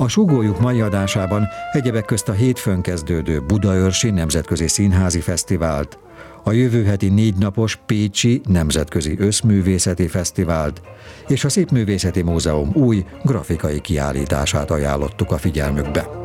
A Súgójuk mai adásában egyebek közt a hétfőn kezdődő Budaörsi Nemzetközi Színházi Fesztivált, a jövő heti 4 napos Pécsi Nemzetközi Összművészeti Fesztivált és a Szépművészeti Múzeum új grafikai kiállítását ajánlottuk a figyelmükbe.